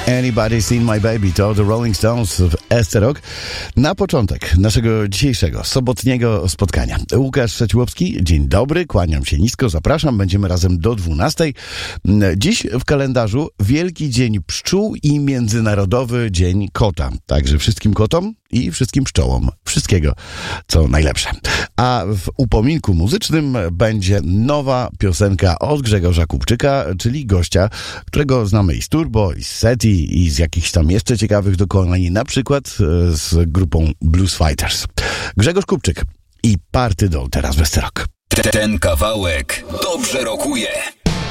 Anybody's Seen My Baby to The Rolling Stones w SC Rock. Na początek naszego dzisiejszego, sobotniego spotkania. Łukasz Szaciłowski, dzień dobry, kłaniam się nisko, zapraszam, będziemy razem do 12. Dziś w kalendarzu Wielki Dzień Pszczół i Międzynarodowy Dzień Kota. Także wszystkim kotom i wszystkim pszczołom wszystkiego, co najlepsze. A w upominku muzycznym będzie nowa piosenka od Grzegorza Kupczyka, czyli gościa, którego znamy i z Turbo, i z Seti, i z jakichś tam jeszcze ciekawych dokonań, na przykład z grupą Blues Fighters. Grzegorz Kupczyk i Party Doll teraz w SC Rock. Ten kawałek dobrze rokuje.